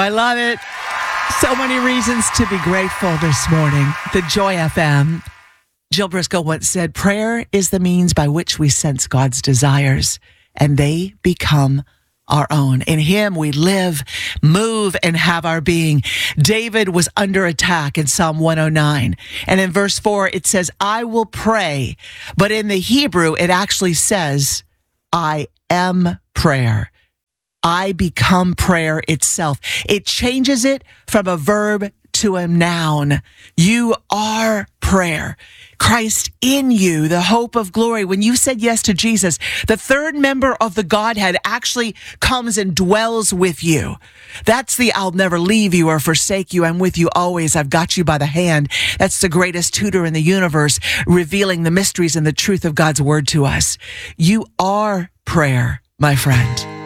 love it. So many reasons to be grateful this morning. The Joy FM. Jill Briscoe once said, prayer is the means by which we sense God's desires, and they become our own. In him we live, move, and have our being. David was under attack in Psalm 109. And in verse 4, it says, I will pray. But in the Hebrew, it actually says, I am prayer. I become prayer itself. It changes it from a verb to a noun. You are prayer. Christ in you, the hope of glory. When you said yes to Jesus, the third member of the Godhead actually comes and dwells with you. That's the I'll never leave you or forsake you. I'm with you always. I've got you by the hand. That's the greatest tutor in the universe, revealing the mysteries and the truth of God's word to us. You are prayer, my friend.